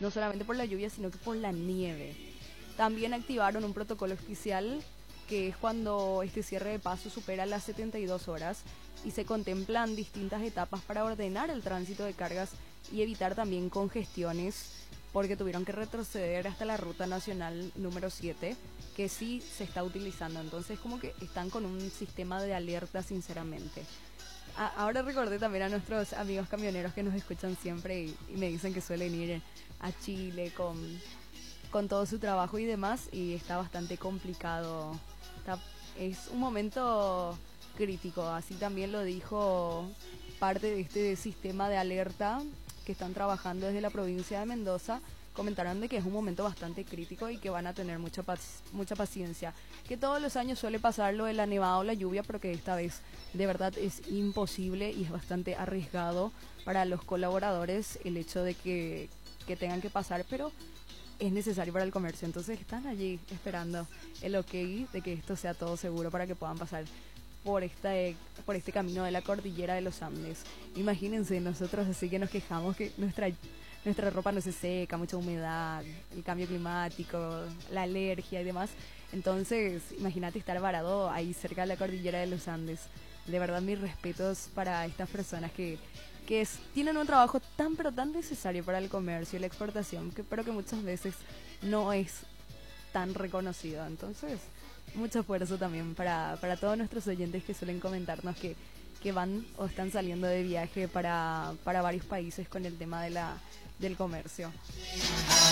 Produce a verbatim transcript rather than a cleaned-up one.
no solamente por la lluvia, sino que por la nieve. También activaron un protocolo especial, que es cuando este cierre de paso supera las setenta y dos horas y se contemplan distintas etapas para ordenar el tránsito de cargas y evitar también congestiones, porque tuvieron que retroceder hasta la ruta nacional número siete, que sí se está utilizando. Entonces como que están con un sistema de alerta, sinceramente. A- ahora recordé también a nuestros amigos camioneros que nos escuchan siempre y, y me dicen que suelen ir a Chile con, con todo su trabajo y demás, y está bastante complicado. Está- es un momento crítico, así también lo dijo parte de este sistema de alerta que están trabajando desde la provincia de Mendoza. Comentaron de que es un momento bastante crítico y que van a tener mucha pac- mucha paciencia, que todos los años suele pasar lo de la nevada o la lluvia, pero que esta vez de verdad es imposible y es bastante arriesgado para los colaboradores el hecho de que, que tengan que pasar, pero es necesario para el comercio. Entonces están allí esperando el ok de que esto sea todo seguro para que puedan pasar por este, por este camino de la cordillera de los Andes. Imagínense, nosotros así que nos quejamos que nuestra, nuestra ropa no se seca, mucha humedad, el cambio climático, la alergia y demás. Entonces, imagínate estar varado ahí cerca de la cordillera de los Andes. De verdad, mis respetos para estas personas que, que es, tienen un trabajo tan pero tan necesario para el comercio y la exportación, que, pero que muchas veces no es tan reconocido. Entonces, mucho esfuerzo también para, para todos nuestros oyentes que suelen comentarnos que, que van o están saliendo de viaje para, para varios países con el tema de la, del comercio.